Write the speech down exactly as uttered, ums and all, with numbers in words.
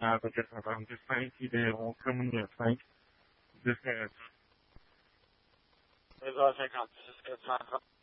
nada dessa forma diferente de um caminho diferente. This is, it's also a competition. It's not